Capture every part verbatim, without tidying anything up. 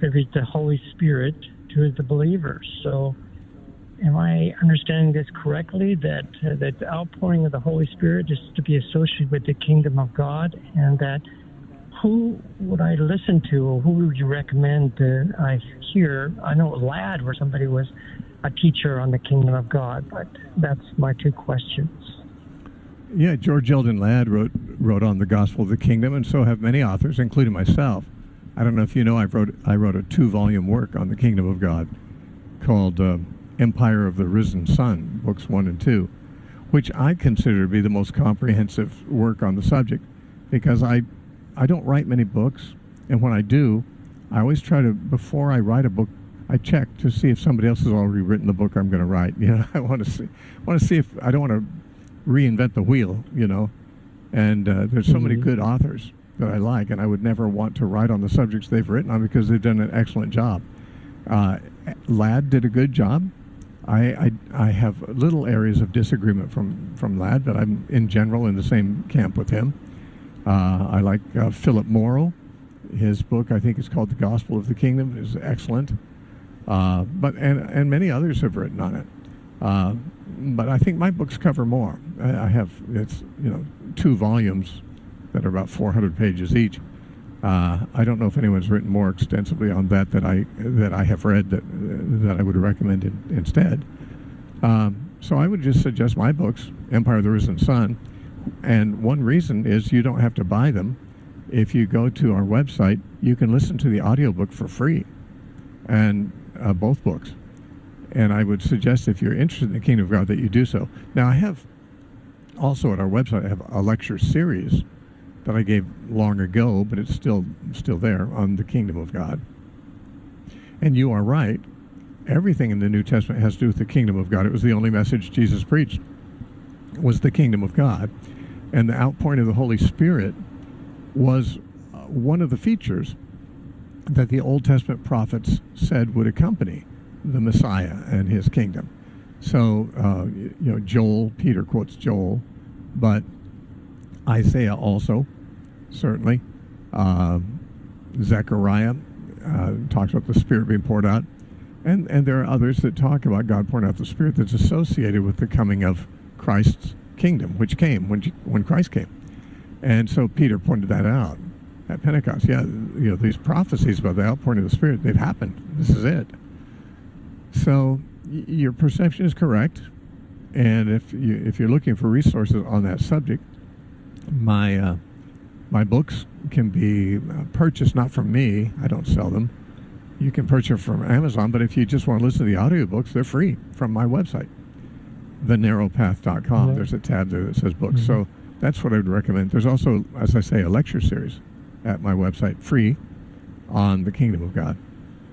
distribute the Holy Spirit to the believers. So am I understanding this correctly, that uh, that the outpouring of the Holy Spirit is to be associated with the kingdom of God, and that who would I listen to, or who would you recommend uh, I hear? I know Ladd, where somebody was a teacher on the kingdom of God, but that's my two questions. Yeah, George Eldon Ladd wrote wrote on the gospel of the kingdom, and so have many authors, including myself. I don't know if you know, I wrote I wrote a two-volume work on the kingdom of God called uh, Empire of the Risen Sun, books one and two, which I consider to be the most comprehensive work on the subject, because I I don't write many books, and when I do, I always try to, before I write a book, I check to see if somebody else has already written the book I'm going to write. You know, I want to see want to see if I don't want to reinvent the wheel, you know. And uh, there's so mm-hmm. many good authors that I like, and I would never want to write on the subjects they've written on because they've done an excellent job. Uh, Ladd did a good job. I, I I have little areas of disagreement from from Ladd, but I'm in general in the same camp with him. Uh, I like uh, Philip Morrow. His book, I think, is called The Gospel of the Kingdom, is excellent. Uh, but and and many others have written on it. Uh, but I think my books cover more. I, I have it's you know two volumes that are about four hundred pages each. Uh, I don't know if anyone's written more extensively on that that I that I have read that that I would recommend in, instead. Um, so I would just suggest my books, Empire of the Risen Sun, and one reason is you don't have to buy them. If you go to our website, you can listen to the audiobook for free, and uh, both books. And I would suggest, if you're interested in the Kingdom of God, that you do so. Now, I have also at our website, I have a lecture series that I gave long ago, but it's still still there, on the Kingdom of God. And you are right. Everything in the New Testament has to do with the Kingdom of God. It was the only message Jesus preached, was the Kingdom of God. And the outpouring of the Holy Spirit was uh, one of the features that the Old Testament prophets said would accompany the Messiah and his kingdom. So, uh, you know, Joel, Peter quotes Joel, but Isaiah also, certainly. Uh, Zechariah uh, talks about the Spirit being poured out. And, and there are others that talk about God pouring out the Spirit that's associated with the coming of Christ's kingdom, which came when, when Christ came. And so Peter pointed that out at Pentecost. Yeah, you know, these prophecies about the outpouring of the Spirit, they've happened. This is it. So y your perception is correct. And if, you, if you're looking for resources on that subject, my, uh, my books can be uh, purchased, not from me. I don't sell them. You can purchase from Amazon, but if you just want to listen to the audiobooks, they're free from my website, the narrow path dot com. Mm-hmm. There's a tab there that says books. Mm-hmm. So that's what I would recommend. There's also, as I say, a lecture series at my website, free, on the Kingdom of God.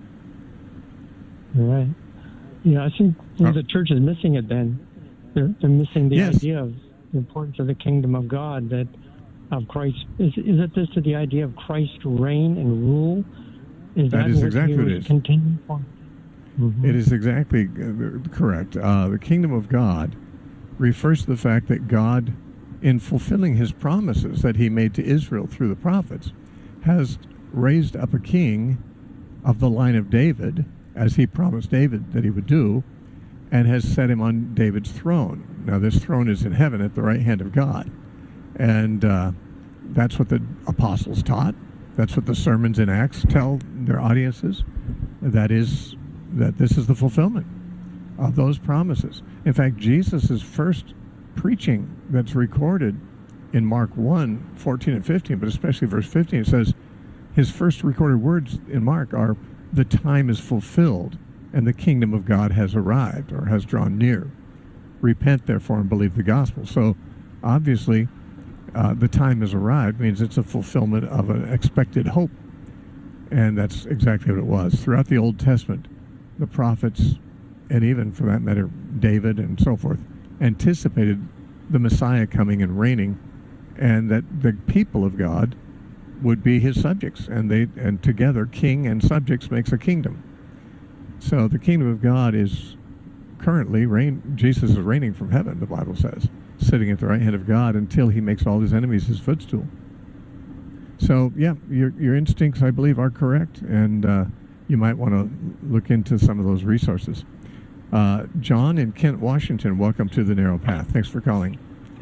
All right. Yeah, I think oh. the church is missing it then. They're, they're missing the yes. idea of the importance of the kingdom of God, that of Christ. Is, is it this to the idea of Christ reign and rule? Is that, that is exactly what it is. Continue for? Mm-hmm. It is exactly uh, correct. Uh, the kingdom of God refers to the fact that God, in fulfilling his promises that he made to Israel through the prophets, has raised up a king of the line of David, as he promised David that he would do, and has set him on David's throne. Now, this throne is in heaven at the right hand of God. And uh, that's what the apostles taught. That's what the sermons in Acts tell their audiences. That is, that this is the fulfillment of those promises. In fact, Jesus' first preaching that's recorded in Mark one, fourteen and fifteen, but especially verse fifteen, it says, his first recorded words in Mark are, the time is fulfilled and the kingdom of God has arrived, or has drawn near. Repent, therefore, and believe the gospel. So, obviously, uh, the time has arrived means it's a fulfillment of an expected hope. And that's exactly what it was. Throughout the Old Testament, the prophets, and even for that matter, David and so forth, anticipated the Messiah coming and reigning, and that the people of God would be his subjects, and they and together, king and subjects makes a kingdom. So the kingdom of God is currently reign. Jesus is reigning from heaven, the Bible says, sitting at the right hand of God until he makes all his enemies his footstool. So yeah, your your instincts, I believe, are correct, and uh, you might want to look into some of those resources. Uh, John in Kent, Washington, welcome to the Narrow Path. Thanks for calling.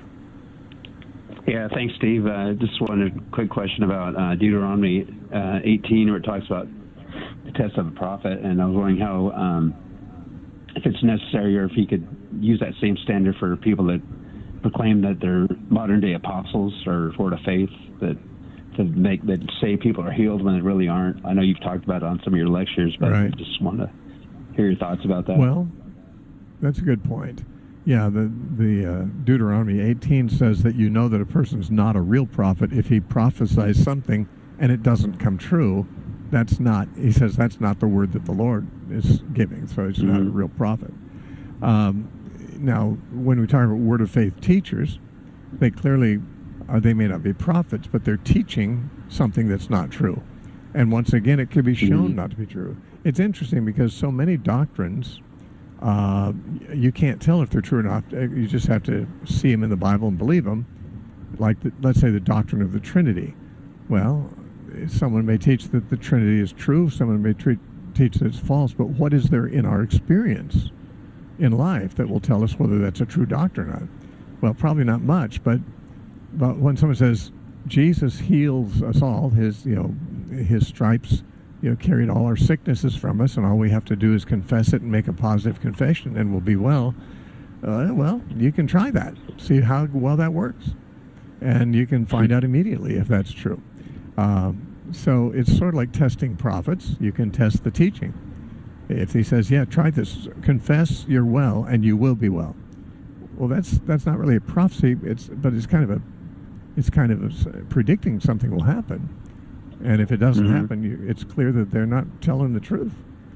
Yeah, thanks, Steve. Uh, just wanted a quick question about uh, Deuteronomy uh, eighteen, where it talks about the test of a prophet, and I was wondering how, um, if it's necessary, or if he could use that same standard for people that proclaim that they're modern-day apostles or Word of Faith, that to make that say people are healed when they really aren't. I know you've talked about it on some of your lectures, but right. I just want to hear your thoughts about that. Well, that's a good point. Yeah, the the uh, Deuteronomy eighteen says that you know that a person's not a real prophet if he prophesies something and it doesn't come true. That's not, he says, that's not the word that the Lord is giving, so it's mm-hmm. not a real prophet. Um, now, when we talk about Word of Faith teachers, they clearly, uh, they may not be prophets, but they're teaching something that's not true. And once again, it could be shown mm-hmm. not to be true. It's interesting because so many doctrines, uh, you can't tell if they're true or not. You just have to see them in the Bible and believe them. Like, the, let's say, the doctrine of the Trinity. Well, someone may teach that the Trinity is true, someone may treat, teach that it's false, but what is there in our experience in life that will tell us whether that's a true doctrine or not? Well, probably not much, but but when someone says Jesus heals us all, his you know his stripes you know carried all our sicknesses from us, and all we have to do is confess it and make a positive confession, and we'll be well. Uh, well, you can try that, see how well that works, and you can find out immediately if that's true. Um, so it's sort of like testing prophets. You can test the teaching. If he says, yeah, try this, confess you're well and you will be well. Well, that's that's not really a prophecy, it's but it's kind of a it's kind of a, predicting something will happen. And if it doesn't mm-hmm. happen, you, it's clear that they're not telling the truth.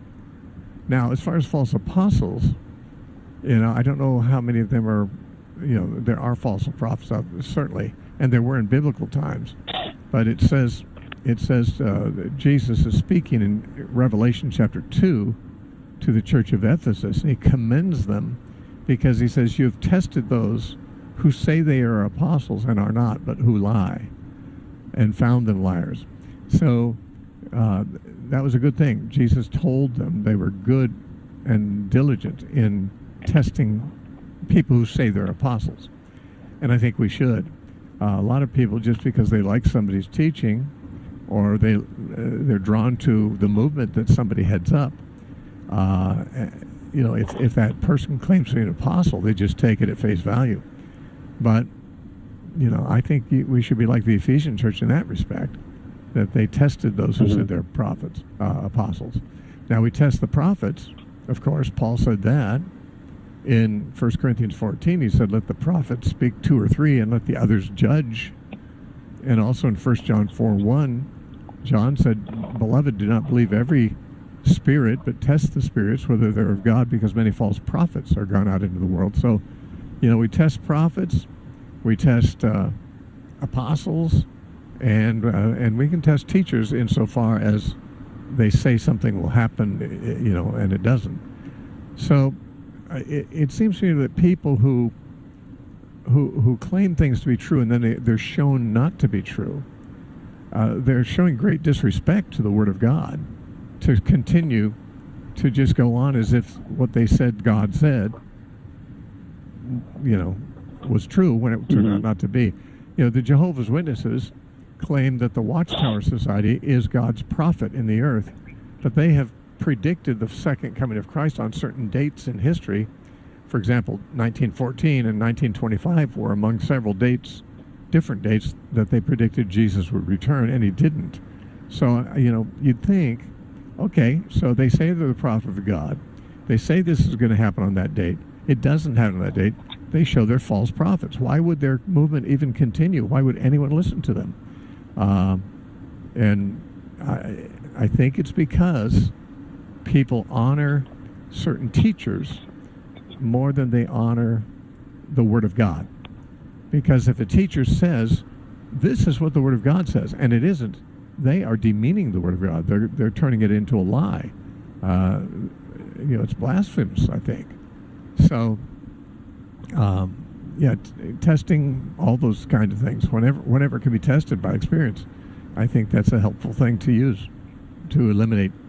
Now, as far as false apostles, you know, I don't know how many of them are, you know, there are false prophets out there, certainly, and there were in biblical times. But it says, it says uh, that Jesus is speaking in Revelation chapter two to the church of Ephesus, and he commends them because he says, you have tested those who say they are apostles and are not, but who lie, and found them liars. So uh, that was a good thing. Jesus told them they were good and diligent in testing people who say they're apostles. And I think we should. Uh, a lot of people, just because they like somebody's teaching, or they uh, they're drawn to the movement that somebody heads up, uh, you know, if if that person claims to be an apostle, they just take it at face value. But you know, I think we should be like the Ephesian church in that respect, that they tested those who mm-hmm. said they're prophets, uh, apostles. Now we test the prophets. Of course, Paul said that. In First Corinthians fourteen, he said, let the prophets speak two or three and let the others judge. And also in First John four one, John said, beloved, do not believe every spirit, but test the spirits, whether they're of God, because many false prophets are gone out into the world. So, you know, we test prophets, we test uh, apostles, and, uh, and we can test teachers insofar as they say something will happen, you know, and it doesn't. So, It, it seems to me that people who who who claim things to be true and then they, they're shown not to be true, uh, they're showing great disrespect to the Word of God to continue to just go on as if what they said God said, you know, was true when it turned mm-hmm. out not to be. You know, the Jehovah's Witnesses claim that the Watchtower Society is God's prophet in the earth, but they have predicted the second coming of Christ on certain dates in history. For example, nineteen fourteen and nineteen twenty-five were among several dates, different dates, that they predicted Jesus would return, and he didn't. So, you know, you'd think, okay, so they say they're the prophet of God. They say this is going to happen on that date. It doesn't happen on that date. They show they're false prophets. Why would their movement even continue? Why would anyone listen to them? Uh, and I, I think it's because people honor certain teachers more than they honor the Word of God. Because if a teacher says, this is what the Word of God says, and it isn't, they are demeaning the Word of God. They're, they're turning it into a lie. Uh, you know, it's blasphemous, I think. So, um, yeah, t- testing all those kind of things, whenever, whenever it can be tested by experience, I think that's a helpful thing to use to eliminate